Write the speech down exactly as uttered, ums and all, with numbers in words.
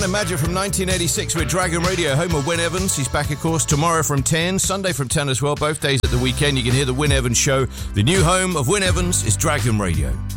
of Magic from nineteen eighty-six with Dragon Radio, home of Wyn Evans. He's back, of course, tomorrow from ten, Sunday from ten as well. Both days at the weekend, you can hear the Wyn Evans Show. The new home of Wyn Evans is Dragon Radio.